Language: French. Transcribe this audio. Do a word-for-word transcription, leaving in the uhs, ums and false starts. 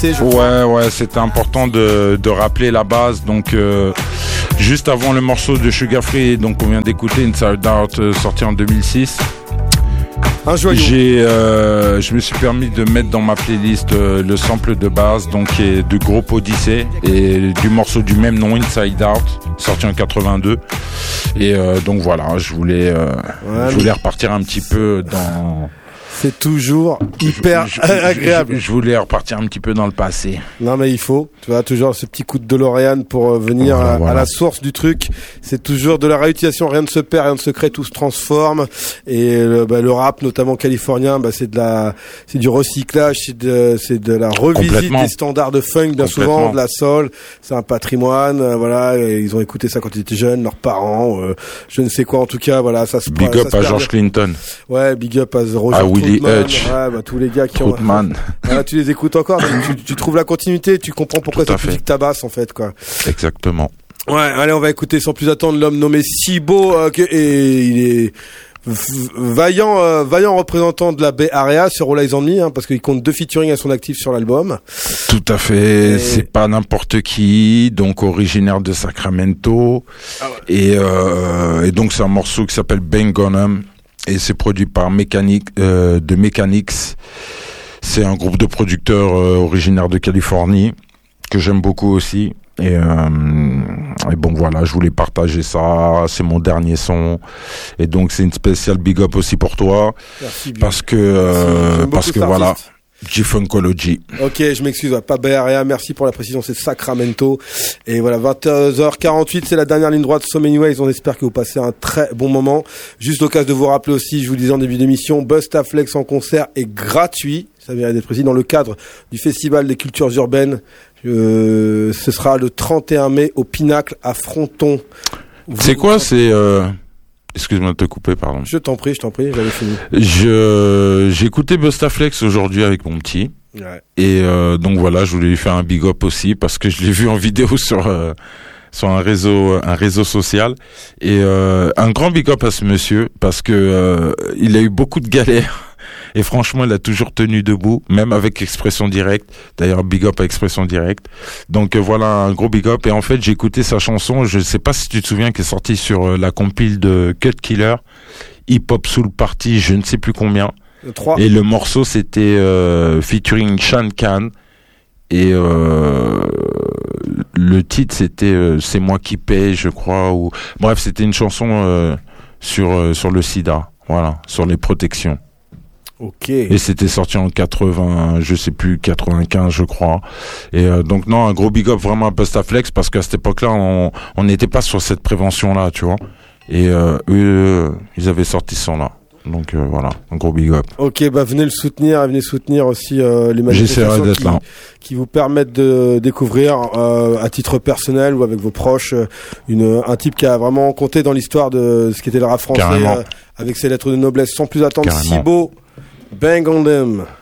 commencer. Je ouais, crois. ouais, c'était important de, de rappeler la base. Donc, euh, juste avant le morceau de Sugar Free, donc on vient d'écouter Inside Out, euh, sorti en deux mille six. Un joyau. J'ai, euh, je me suis permis de mettre dans ma playlist euh, le sample de base, donc qui est du groupe Odyssey et du morceau du même nom, Inside Out, sorti en quatre-vingt-deux. Et euh, donc voilà, je voulais, euh, ouais, je voulais repartir un petit peu dans. C'est toujours hyper je, je, agréable. Je, je voulais repartir un petit peu dans le passé. Non mais il faut, tu vois, toujours ce petit coup de DeLorean pour venir voilà, à, voilà. à la source du truc. C'est toujours de la réutilisation, rien ne se perd, rien ne se crée, tout se transforme. Et le, bah, le rap, notamment californien, bah, c'est de la, c'est du recyclage, c'est de, c'est de la revisite des standards de funk, bien souvent, de la soul. C'est un patrimoine, euh, voilà. Et ils ont écouté ça quand ils étaient jeunes, leurs parents, euh, je ne sais quoi. En tout cas, voilà, ça se. Big ça up se à George Clinton. Ouais, big up à Roger à Willie Troutman. Hutch. Ouais, bah, tous les gars qui Troutman. ont. Voilà, tu les écoutes encore, tu, tu trouves la continuité, tu comprends pourquoi cette musique tabasse en fait, quoi. Exactement. Ouais, allez, on va écouter sans plus attendre l'homme nommé Cibo, euh, que, et il est vaillant, euh, vaillant représentant de la Bay Area sur All Eyes on Me, hein, parce qu'il compte deux featuring à son actif sur l'album. Tout à fait, et... c'est pas n'importe qui, donc originaire de Sacramento, ah ouais. et, euh, et donc c'est un morceau qui s'appelle Bang on 'Em, et c'est produit par Mechanic, euh, de Mechanics. C'est un groupe de producteurs euh, originaires de Californie que j'aime beaucoup aussi. Et, euh, et bon voilà, je voulais partager ça. C'est mon dernier son. Et donc c'est une spéciale big up aussi pour toi. Merci bien. Parce que euh, parce que voilà. G-Funkology. Ok, je m'excuse, pas Bay Area, merci pour la précision, c'est Sacramento. Et voilà, vingt heures quarante-huit, c'est la dernière ligne droite, So Many Ways, on espère que vous passez un très bon moment. Juste l'occasion de vous rappeler aussi, je vous le disais en début d'émission, Bustaflex en concert est gratuit, ça vient d'être précis, dans le cadre du Festival des Cultures Urbaines. Euh, ce sera le trente et un mai au Pinacle à Fronton. Vous c'est quoi, c'est... Euh... Excuse-moi de te couper, pardon. Je t'en prie, je t'en prie, j'avais fini. Je, j'ai écouté Bustaflex aujourd'hui avec mon petit. Ouais. Et euh, donc voilà, je voulais lui faire un big up aussi parce que je l'ai vu en vidéo sur euh, sur un réseau un réseau social. Et euh, un grand big up à ce monsieur parce que euh, il a eu beaucoup de galères. Et franchement, il a toujours tenu debout, même avec Expression Directe. D'ailleurs, big up à Expression Directe. Donc euh, voilà, un gros big up. Et en fait, j'ai écouté sa chanson, je ne sais pas si tu te souviens, qui est sortie sur euh, la compile de Cut Killer, Hip Hop Soul Party, je ne sais plus combien. Le trois. Et le morceau, c'était euh, featuring Shan Khan. Et euh, le titre, c'était euh, C'est moi qui paye, je crois. Ou... Bref, c'était une chanson euh, sur, euh, sur le sida, voilà, sur les protections. Ok. Et c'était sorti en quatre-vingts, je sais plus, quatre-vingt-quinze, je crois. Et euh, donc non, un gros big up vraiment à Bustaflex parce qu'à cette époque-là, on on n'était pas sur cette prévention-là, tu vois. Et euh, eux, ils avaient sorti ce son-là. Donc euh, voilà, un gros big up. Ok, bah venez le soutenir, venez soutenir aussi euh, les manifestations d'être qui, là. qui vous permettent de découvrir euh, à titre personnel ou avec vos proches une un type qui a vraiment compté dans l'histoire de ce qu'était le rap français euh, avec ses lettres de noblesse. Sans plus attendre, Cibo, Bang on 'Em.